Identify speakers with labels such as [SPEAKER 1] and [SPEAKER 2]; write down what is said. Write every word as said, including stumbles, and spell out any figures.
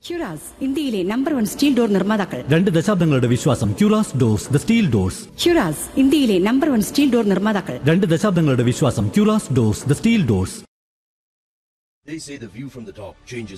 [SPEAKER 1] ക്യുറാസ് ഇന്ത്യയിലെ number one steel door നിർമ്മാതാക്കൾ.
[SPEAKER 2] രണ്ട് ദശാബ്ദങ്ങളുടെ വിശ്വാസം. ക്യുറാസ് ഡോർസ്, ദ സ്റ്റീൽ ഡോർസ്.
[SPEAKER 1] ക്യുറാസ് ഇന്ത്യയിലെ നമ്പർ വൺ സ്റ്റീൽ ഡോർ നിർമ്മാതാക്കൾ.
[SPEAKER 2] രണ്ട് ദശാബ്ദങ്ങളുടെ വിശ്വാസം. ക്യുറാസ് doors, the steel doors.
[SPEAKER 3] They say the view from the top changes